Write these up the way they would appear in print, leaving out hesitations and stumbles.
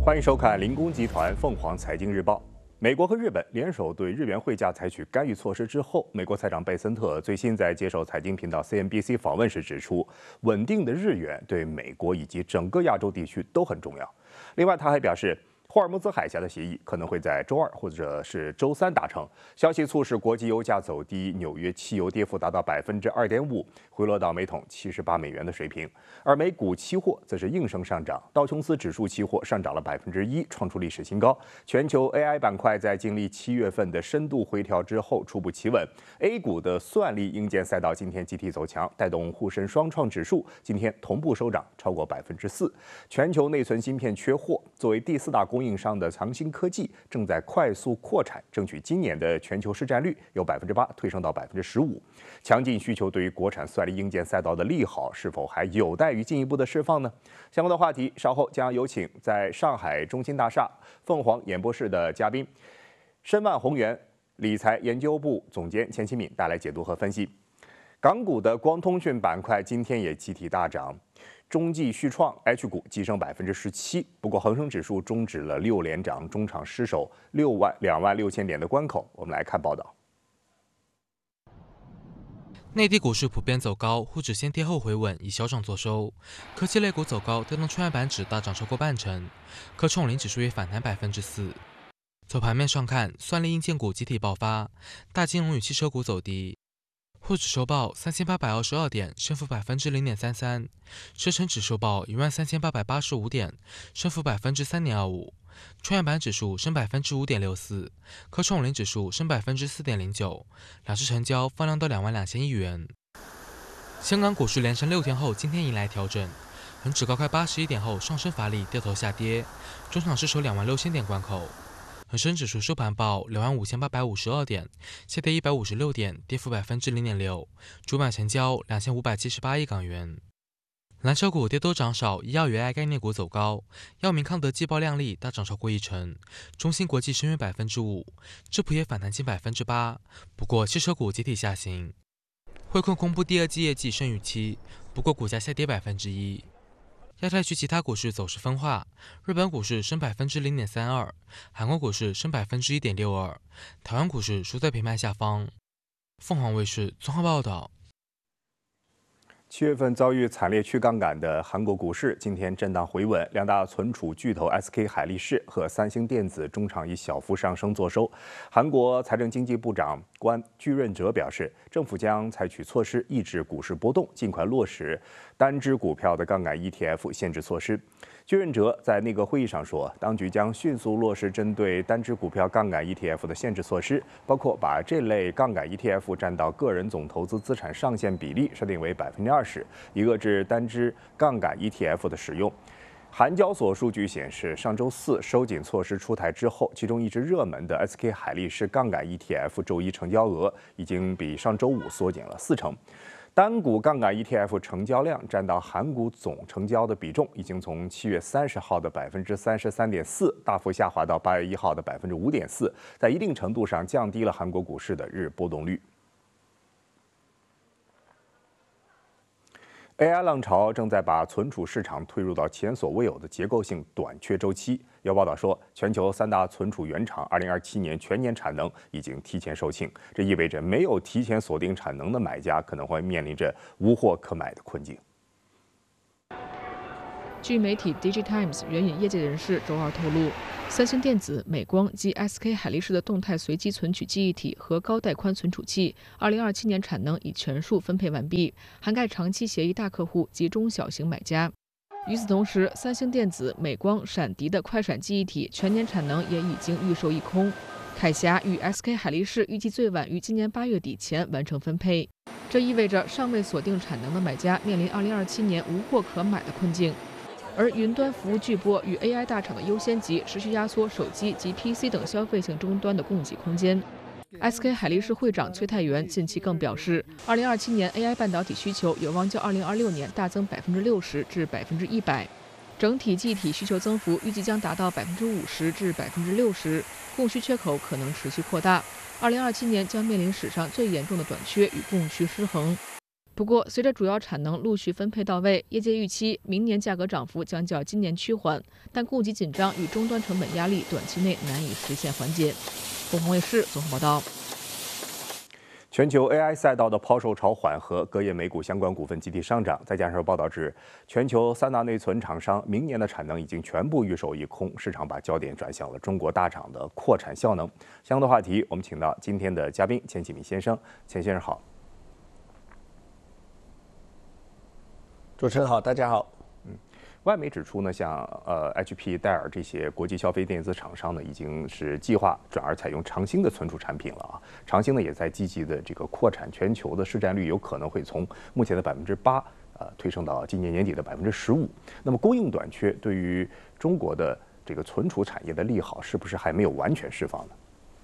欢迎收看林工集团凤凰财经日报。美国和日本联手对日元汇价采取干预措施之后，美国财长贝森特最新在接受财经频道 CNBC 访问时指出，稳定的日元对美国以及整个亚洲地区都很重要。另外，他还表示，霍尔木兹海峡的协议可能会在周二或者是周三达成。消息促使国际油价走低，纽约汽油跌幅达到2.5%，回落到每桶78美元的水平。而美股期货则是应声上涨，道琼斯指数期货上涨了1%，创出历史新高。全球 AI 板块在经历7月份的深度回调之后初步企稳。A 股的算力硬件赛道今天集体走强，带动沪深双创指数今天同步收涨超过4%。全球内存芯片缺货，作为第4大供应商的长兴科技正在快速扩产，争取今年的全球市占率由8%推升到15%。强劲需求对于国产算力硬件赛道的利好，是否还有待于进一步的释放呢？相关的话题稍后将有请在上海中心大厦凤凰演播室的嘉宾申万宏源理财研究部总监钱其敏带来解读和分析。港股的光通讯板块今天也集体大涨。中继续创 H 股急升17%，不过恒生指数终止了6连涨，中场失守26000点的关口。我们来看报道。 内地股市普遍走高，沪指先跌后回稳，以小涨作收。科技类股走高，带动创业板指大涨超过半成，科创5零指数也反弹4%。从盘面上看，算力硬件股集体爆发，大金融与汽车股走低。沪指收报3822点，升幅0.33%；深成指收报13885点，升幅3.25%；创业板指数升5.64%，科创5零指数升4.09%，两市成交放量到22000亿元。香港股市连升6天后，今天迎来调整，恒指高开81点后上升乏力，掉头下跌，中场失守26000点关口。恒生指数收盘报25852点，下跌156点，跌幅0.6%，主板成交2578亿港元。蓝筹股跌多涨少，医药与 AI 概念股走高，药明康德季报亮丽，大涨超过1成，中芯国际升约5%，智普也反弹近8%。不过汽车股集体下行，汇控公布第2季业绩胜预期，不过股价下跌1%。亚太区其他股市走势分化，日本股市升0.32%，韩国股市升1.62%，台湾股市输在平盘下方。凤凰卫视综合报道。 7月份遭遇惨烈去杠杆的韩国股市今天震荡回稳，两大存储巨头 SK 海力士和三星电子中场以小幅上升作收。韩国财政经济部长官具润哲表示，政府将采取措施抑制股市波动，尽快落实单只股票的杠杆 ETF 限制措施。具润哲在内阁会议上说，当局将迅速落实针对单只股票杠杆 ETF 的限制措施，包括把这类杠杆 ETF 占到个人总投资资产上限比例设定为20%，以遏制单只杠杆 ETF 的使用。韩交所数据显示，上周4收紧措施出台之后，其中一直热门的 SK 海力士杠杆 ETF 周一成交额已经比上周5缩减了4成。单股杠杆 ETF 成交量占到韩股总成交的比重，已经从7月30号的33.4%大幅下滑到8月1号的5.4%，在一定程度上降低了韩国股市的日波动率。AI 浪潮正在把存储市场推入到前所未有的结构性短缺周期。有报道说，全球3大存储原厂2027年全年产能已经提前售罄，这意味着没有提前锁定产能的买家可能会面临着无货可买的困境。 据媒体 DigiTimes 援引业界人士周二透露，三星电子、美光及 SK 海力士的动态随机存取记忆体和高带宽存储器，2027年产能已全数分配完毕，涵盖长期协议大客户及中小型买家。与此同时，三星电子、美光、闪迪的快闪记忆体全年产能也已经预售一空。凯霞与 SK 海力士预计最晚于今年8月底前完成分配，这意味着尚未锁定产能的买家面临2027年无货可买的困境。而云端服务巨擘与 AI 大厂的优先级持续压缩手机及 PC 等消费性终端的供给空间。SK 海力士会长崔泰元近期更表示，2027年 AI 半导体需求有望较2026年大增60%至100%，整体记忆体需求增幅预计将达到50%至60%，供需缺口可能持续扩大。2027年将面临史上最严重的短缺与供需失衡。 不过，随着主要产能陆续分配到位，业界预期明年价格涨幅将较今年趋缓，但供给紧张与终端成本压力短期内难以实现缓解。凤凰卫视综合报道。 全球 AI 赛道的抛售潮缓和，各业美股相关股份集体上涨。再加上报道指，全球3大内存厂商明年的产能已经全部预售一空，市场把焦点转向了中国大厂的扩产效能。相关的话题，我们请到今天的嘉宾钱启明先生。钱先生好。 主持人好，大家好。 外媒指出呢，像HP、戴尔这些国际消费电子厂商呢，已经是计划转而采用长兴的存储产品了啊。长兴呢也在积极的这个扩产，全球的市占率有可能会从目前的8%推升到今年年底的15%。那么供应短缺对于中国的这个存储产业的利好，是不是还没有完全释放呢？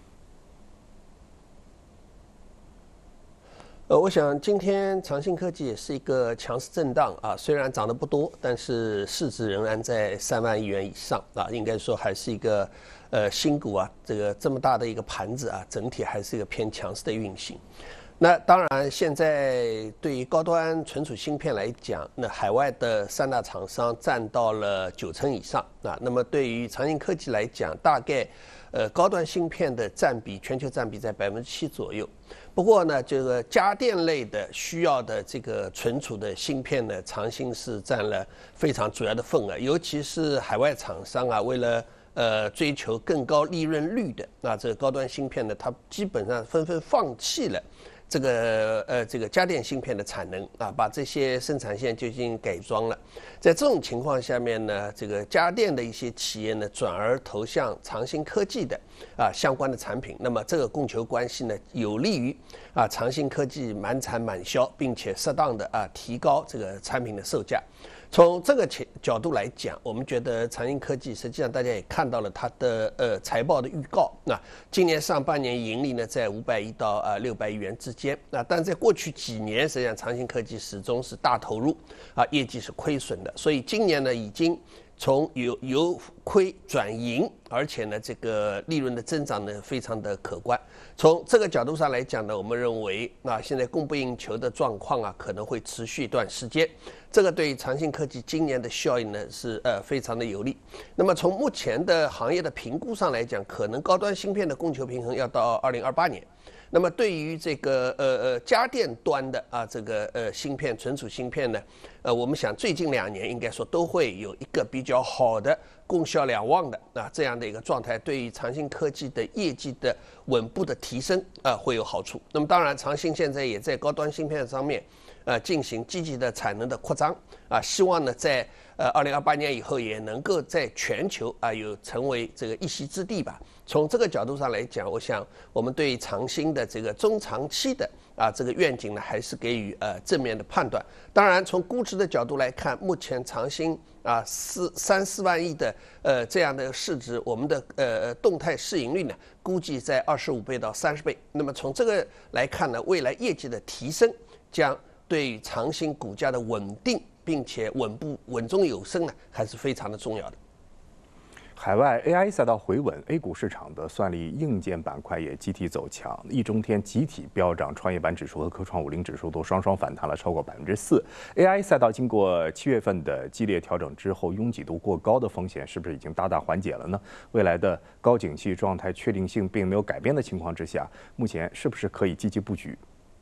我想今天长兴科技也是一个强势震荡啊，虽然涨得不多，但是市值仍然在3万亿元以上啊，应该说还是一个新股啊，这么大的一个盘子啊，整体还是一个偏强势的运行。那当然，现在对于高端存储芯片来讲，那海外的3大厂商占到了90%以上啊。那么对于长兴科技来讲，大概高端芯片的占比，全球占比在7%左右。不过呢，这个家电类的需要的这个存储的芯片呢，长兴是占了非常主要的份额，尤其是海外厂商啊，为了追求更高利润率的这个高端芯片呢，它基本上纷纷放弃了这个家电芯片的产能啊，把这些生产线就已经改装了。在这种情况下面呢，这个家电的一些企业呢，转而投向长兴科技的相关的产品。那么这个供求关系呢，有利于长兴科技满产满销，并且适当的提高这个产品的售价。从这个角度来讲，我们觉得长兴科技实际上大家也看到了它的财报的预告。那今年上半年盈利呢在500亿到600亿元之间。但在过去几年，实际上长兴科技始终是大投入业绩是亏损的，所以今年呢已经从由亏转盈，而且呢这个利润的增长呢非常的可观。从这个角度上来讲呢，我们认为现在供不应求的状况可能会持续一段时间。这个对于长兴科技今年的效应呢是非常的有利。那么从目前的行业的评估上来讲，可能高端芯片的供求平衡要到2028年。那么对于这个家电端的这个芯片存储芯片呢，我们想最近2年应该说都会有一个比较好的供销两旺的这样的一个状态，对于长兴科技的业绩的稳步的提升会有好处。那么当然，长兴现在也在高端芯片上面进行积极的产能的扩张希望呢在2028年以后也能够在全球有成为这个一席之地吧。从这个角度上来讲，我想我们对长兴的这个中长期的这个愿景呢，还是给予正面的判断。当然，从估值的角度来看，目前长兴3、4万亿的这样的市值，我们的动态市盈率呢，估计在25倍到30倍。那么从这个来看呢，未来业绩的提升将对于长兴股价的稳定并且稳中有升呢，还是非常的重要的。 海外 AI 赛道回稳 ，A 股市场的算力硬件板块也集体走强，一中天集体飙涨，创业板指数和科创50指数都双双反弹了超过4%。AI 赛道经过7月份的激烈调整之后，拥挤度过高的风险是不是已经大大缓解了呢？未来的高景气状态确定性并没有改变的情况之下，目前是不是可以积极布局？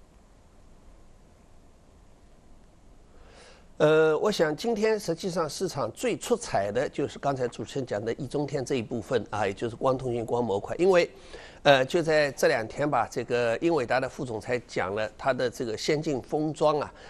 我想今天实际上市场最出彩的就是刚才主持人讲的一中天这一部分也就是光通讯光模块，因为就在这2天吧，这个英伟达的副总裁讲了他的这个先进封装